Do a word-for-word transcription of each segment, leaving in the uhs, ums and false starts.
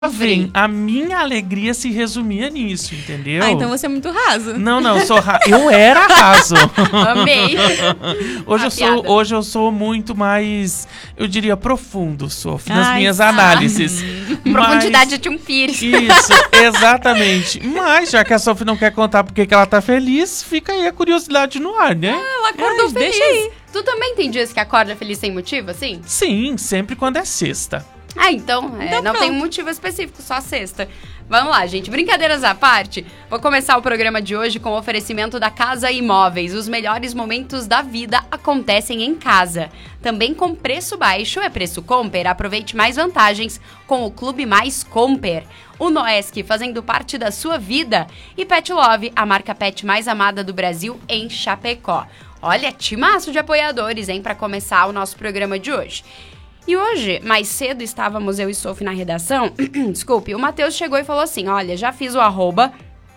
jovem, a minha alegria se resumia nisso, entendeu? Ah, então você é muito raso. Não, não, eu sou ra... eu era raso. Amei. Hoje eu, sou, hoje eu sou muito mais, eu diria, profundo, Sophie, nas Ai, minhas tá. análises. Mas... Profundidade de um pires. Isso, exatamente. Mas, já que a Sophie não quer contar porque que ela tá feliz, fica aí a curiosidade no ar, né? Ah, ela acordou É, feliz. deixa aí. Tu também tem dias que acorda feliz sem motivo, assim? Sim, sempre quando é sexta. Ah, então, é, Então não pronto. tem um motivo específico, só sexta. Vamos lá, gente. Brincadeiras à parte, vou começar o programa de hoje com o oferecimento da Casa Imóveis. Os melhores momentos da vida acontecem em casa. Também com preço baixo, é preço Comper. Aproveite mais vantagens com o Clube Mais Comper. O Noesc, fazendo parte da sua vida. E Pet Love, a marca pet mais amada do Brasil em Chapecó. Olha, timaço de apoiadores, hein, para começar o nosso programa de hoje. E hoje, mais cedo, estávamos eu e Sophie na redação. Desculpe, o Matheus chegou e falou assim: olha, já fiz o arroba,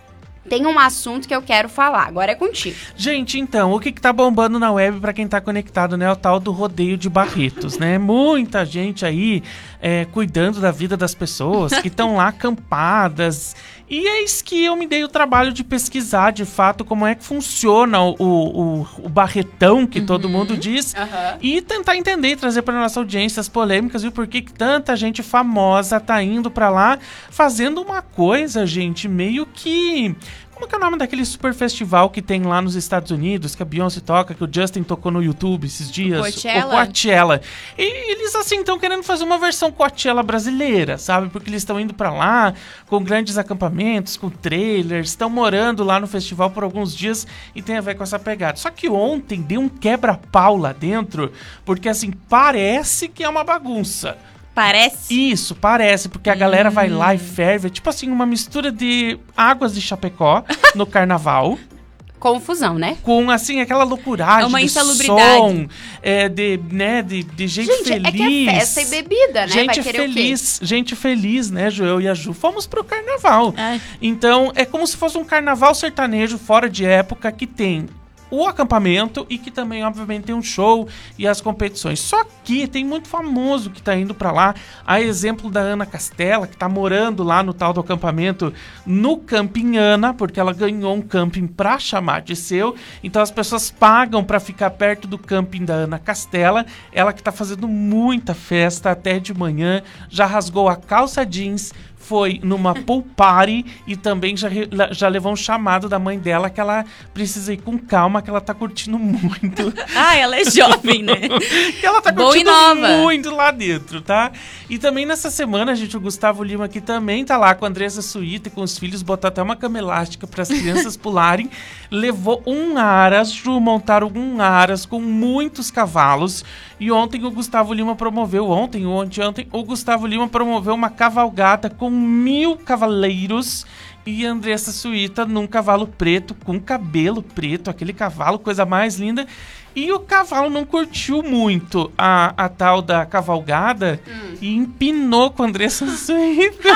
tem um assunto que eu quero falar, agora é contigo. Gente, então, o que que tá bombando na web pra quem tá conectado, né? É o tal do rodeio de Barretos, né? Muita gente aí é, cuidando da vida das pessoas que estão lá acampadas. E eis que eu me dei o trabalho de pesquisar, de fato, como é que funciona o, o, o barretão, que uhum. todo mundo diz, Uhum. e tentar entender e trazer para nossa audiência as polêmicas e o porquê que tanta gente famosa tá indo para lá fazendo uma coisa, gente, meio que... Como que é o nome daquele super festival que tem lá nos Estados Unidos, que a Beyoncé toca, que o Justin tocou no YouTube esses dias? Coachella? O Coachella. E eles, assim, estão querendo fazer uma versão Coachella brasileira, sabe? Porque eles estão indo pra lá com grandes acampamentos, com trailers, estão morando lá no festival por alguns dias e tem a ver com essa pegada. Só que ontem deu um quebra-pau lá dentro, porque, assim, parece que é uma bagunça. Parece? Isso, parece, porque a hum. galera vai lá e ferve. Tipo assim, uma mistura de águas de Chapecó no carnaval. Confusão, né? Com, assim, aquela loucuragem É uma de insalubridade. som, é, de, né, de, de gente, Gente, feliz. é que é festa e bebida, né? Gente vai querer feliz, gente feliz, né, Ju? Eu e a Ju fomos pro carnaval. Ai. Então, é como se fosse um carnaval sertanejo fora de época que tem o acampamento e que também, obviamente, tem um show e as competições. Só que tem muito famoso que tá indo pra lá. A exemplo da Ana Castela, que tá morando lá no tal do acampamento no Camping Ana, porque ela ganhou um camping pra chamar de seu. Então as pessoas pagam pra ficar perto do camping da Ana Castela. Ela que tá fazendo muita festa até de manhã, já rasgou a calça jeans, foi numa pool party e também já, já levou um chamado da mãe dela que ela precisa ir com calma, que ela tá curtindo muito. Ah, ela é jovem, né? Que ela tá Boa e curtindo nova. muito lá dentro, tá? E também nessa semana, gente, o Gustavo Lima aqui também tá lá com a Andressa Suíta e com os filhos, botou até uma cama elástica para as crianças pularem. Levou um aras, Ju, montaram um aras com muitos cavalos. E ontem o Gustavo Lima promoveu, ontem ou anteontem, o Gustavo Lima promoveu uma cavalgada com mil cavaleiros e a Andressa Suíta num cavalo preto, com cabelo preto, aquele cavalo, coisa mais linda. E o cavalo não curtiu muito a, a tal da cavalgada hum. e empinou com a Andressa Suíta.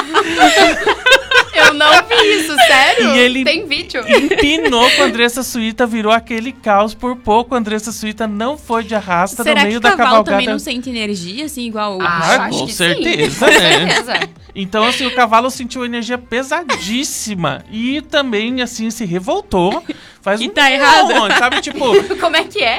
Eu não vi isso, sério? E ele tem vídeo? Empinou com a Andressa Suíta, virou aquele caos. Por pouco, a Andressa Suíta não foi de arrasta Será no meio que o da cavalo cavalgada. também não sente energia, assim, igual o... Ah, acho com que certeza, sim. né? Com certeza. Então, assim, o cavalo sentiu energia pesadíssima e também, assim, se revoltou. Faz E um tá errado. Sabe, tipo... Como é que é?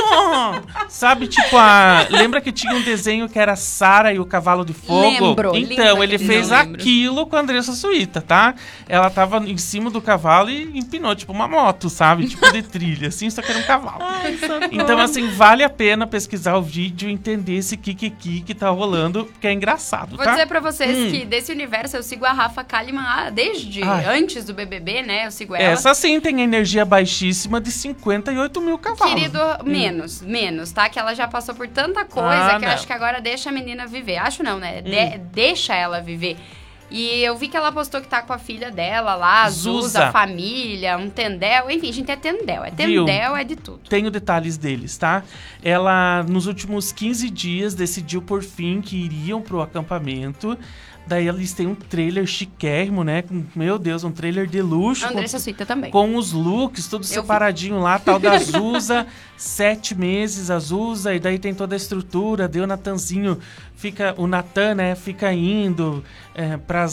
Sabe, tipo, a... Lembra que tinha um desenho que era Sara e o Cavalo de Fogo? Lembro. Então, lembro ele que fez não lembro. aquilo com a Andressa Suíta, tá? Ela tava em cima do cavalo e empinou, tipo uma moto, sabe? Tipo de trilha, assim, só que era um cavalo. Ai, Então, assim, vale a pena pesquisar o vídeo e entender esse kikiki que tá rolando, porque é engraçado, Vou tá? dizer pra vocês Hum. que desse universo eu sigo a Rafa Kalimann ah, desde Ai. antes do B B B, né? Eu sigo ela. Essa sim tem energia baixíssima de cinquenta e oito mil cavalos. Querido, menos, menos, tá? Que ela já passou por tanta coisa Ah, que eu não. acho que agora deixa a menina viver. Acho não, né? De- Hum. deixa ela viver. E eu vi que ela postou que tá com a filha dela lá, a Zuza, Zuza. a família, um tendel. Enfim, gente, é tendel. É Viu? tendel, é de tudo. Tenho detalhes deles, tá? Ela, nos últimos quinze dias, decidiu por fim que iriam pro acampamento. Daí eles têm um trailer chiquérrimo, né? Com, meu Deus, um trailer de luxo. A Andressa Suíta também. Com os looks, tudo Eu separadinho lá, tal da Azusa. Sete meses, Azusa. E daí tem toda a estrutura. Daí o Natanzinho fica... O Natan, né? Fica indo é, pras